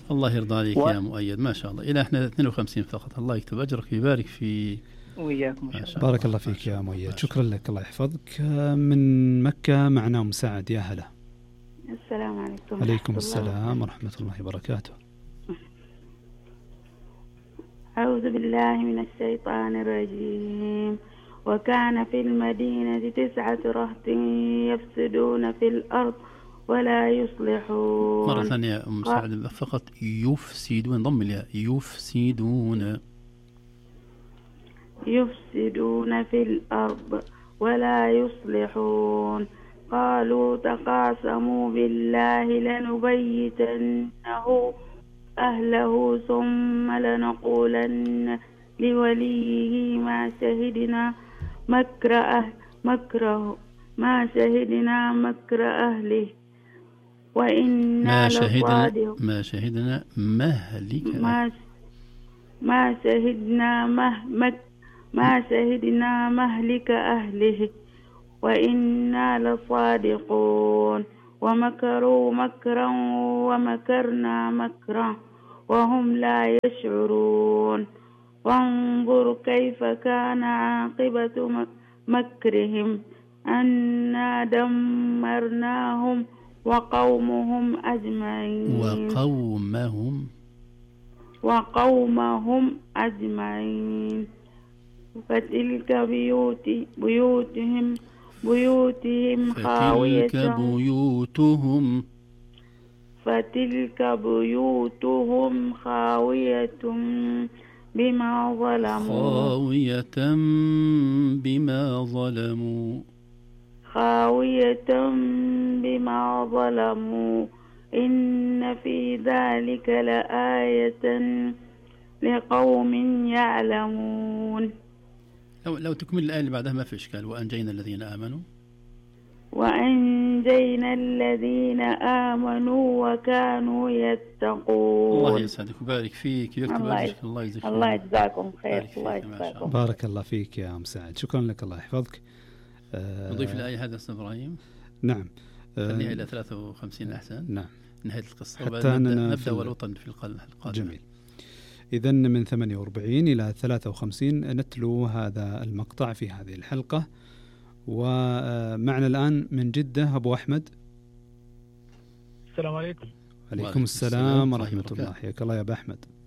الله يرضى عليك يا مؤيد، ما شاء الله. إلى احنا 52 فقط. الله يكتب أجرك ويبارك في وياكم إن شاء الله. بارك الله فيك يا مؤيد، شكرا لك، الله يحفظك. من مكة معنا أم سعد، يا هلا. السلام عليكم. عليكم السلام ورحمة الله وبركاته. أعوذ بالله من الشيطان الرجيم. وكان في المدينة 9 رهط يفسدون في الأرض ولا يصلحون. مرة ثانية أم سعد فقط. يفسدون، ضم الياء. يفسدون في الأرض ولا يصلحون. قالوا تقاسموا بالله لنبيتنه أهله ثم لنقولن لوليه ما شهدنا مكر أهله وإنا لصادقون. ما شهدنا مهلك أهله وإنا لصادقون. ومكروا مكرا ومكرنا مكرا وهم لا يشعرون. وانظر كيف كان عاقبة مكرهم أنا دمرناهم وقومهم أجمعين. فتلك بيوتهم خاوية بما ظلموا إن في ذلك لآية لقوم يعلمون. لو تكمل الآية اللي بعدها ما في إشكال. وأنجينا الذين آمنوا وكانوا يتقون. الله يسعدك وبارك فيك ويكتب أجرك. الله يجزاك. الله يجزاكم خير. الله يجزاكم. بارك الله فيك يا أم سعد، شكرا لك، الله يحفظك. نضيف الآية هذا أستاذ إبراهيم. نعم. خليها إلى 53 أحسن. نعم. نهاية القصة حتى نبدأ والوطن في القادم. جميل. إذن من 48 إلى 53 نتلو هذا المقطع في هذه الحلقة. ومعنا الآن من جدة أبو أحمد. السلام عليكم. عليكم السلام ورحمة الله. حياك الله يا أبو أحمد.